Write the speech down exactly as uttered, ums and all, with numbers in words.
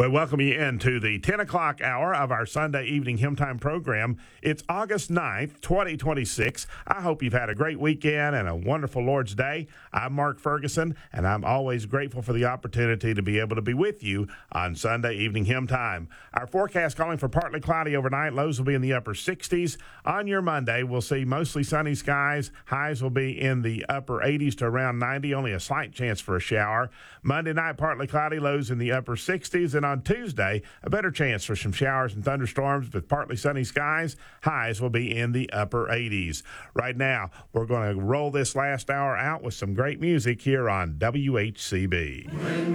We welcome you into the ten o'clock hour of our Sunday evening Hymn Time program. It's August ninth, twenty twenty-six. I hope you've had a great weekend and a wonderful Lord's Day. I'm Mark Ferguson, and I'm always grateful for the opportunity to be able to be with you on Sunday evening Hymn Time. Our forecast calling for partly cloudy overnight. Lows will be in the upper sixties. On your Monday, we'll see mostly sunny skies. Highs will be in the upper eighties to around ninety. Only a slight chance for a shower. Monday night, partly cloudy. Lows in the upper sixties. And on Tuesday, a better chance for some showers and thunderstorms with partly sunny skies. Highs will be in the upper eighties. Right now, we're going to roll this last hour out with some great music here on W H C B.